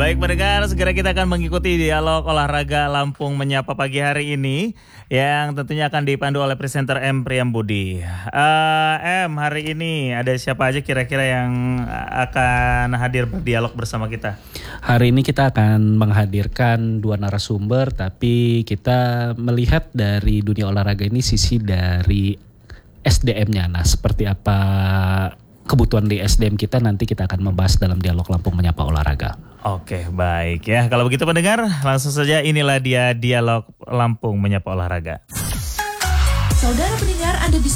Baik pendengar, segera kita akan mengikuti dialog olahraga Lampung Menyapa pagi hari ini yang tentunya akan dipandu oleh presenter M. Priyambudi. Hari ini ada siapa aja kira-kira yang akan hadir berdialog bersama kita? Hari ini kita akan menghadirkan 2 narasumber, tapi kita melihat dari dunia olahraga ini sisi dari SDM-nya. Nah, seperti apa kebutuhan di SDM kita, nanti kita akan membahas dalam dialog Lampung Menyapa Olahraga. Oke, baik ya. Kalau begitu pendengar, langsung saja inilah dia dialog Lampung Menyapa Olahraga. Saudara pendengar, Anda bisa